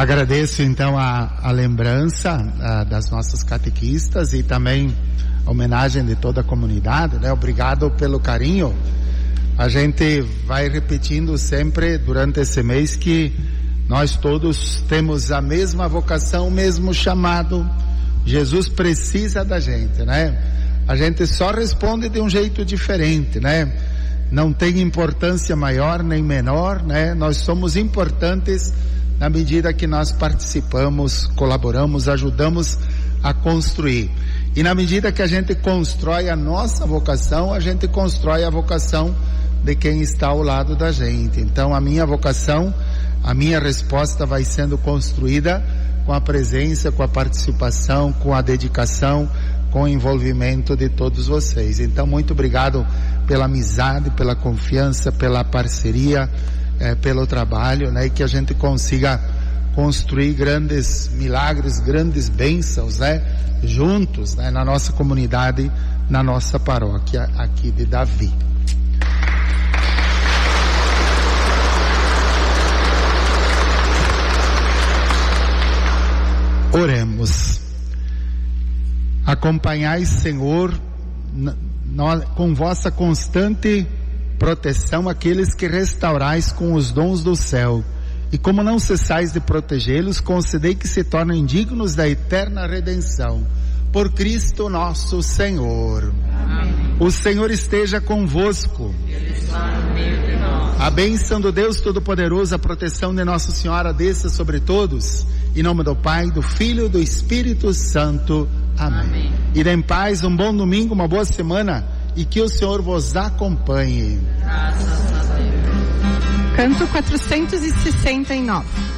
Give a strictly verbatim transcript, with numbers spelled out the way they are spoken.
Agradeço então a, a lembrança a, das nossas catequistas e também a homenagem de toda a comunidade, né? Obrigado pelo carinho. A gente vai repetindo sempre durante esse mês que nós todos temos a mesma vocação, o mesmo chamado. Jesus precisa da gente, né? A gente só responde de um jeito diferente, né? Não tem importância maior nem menor, né? Nós somos importantes na medida que nós participamos, colaboramos, ajudamos a construir. E na medida que a gente constrói a nossa vocação, a gente constrói a vocação de quem está ao lado da gente. Então a minha vocação, a minha resposta vai sendo construída com a presença, com a participação, com a dedicação, com o envolvimento de todos vocês. Então muito obrigado pela amizade, pela confiança, pela parceria, eh, pelo trabalho, né? E que a gente consiga construir grandes milagres, grandes bênçãos, né? Juntos, né? Na nossa comunidade, na nossa paróquia aqui de Davi. Oremos. Acompanhai, Senhor, com vossa constante proteção aqueles que restaurais com os dons do céu, e como não cessais de protegê-los, concedei que se tornem dignos da eterna redenção. Por Cristo nosso Senhor. Amém. O Senhor esteja convosco. Ele está no meio de nós. A bênção do Deus Todo-Poderoso, a proteção de Nossa Senhora desça sobre todos. Em nome do Pai, do Filho e do Espírito Santo. Amém. Amém. Ide em paz, um bom domingo, uma boa semana, e que o Senhor vos acompanhe. Graças a Deus. Canto quatrocentos e sessenta e nove.